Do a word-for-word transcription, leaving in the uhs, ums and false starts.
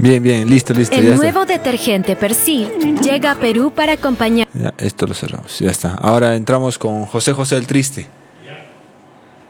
Bien, bien, listo, listo. El ya nuevo detergente Persil llega a Perú para acompañar. está. Ya, esto lo cerramos, ya está. Ahora entramos con José José el Triste.